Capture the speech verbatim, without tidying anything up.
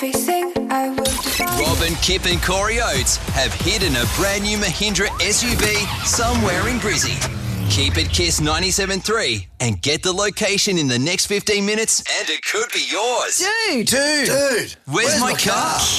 Everything I would Robin, Kip and Corey Oates have hidden a brand new Mahindra S U V somewhere in Brizzy. Keep it Kiss ninety-seven point three and get the location in the next fifteen minutes and it could be yours. Dude. Dude, Where's, where's my, my car? car?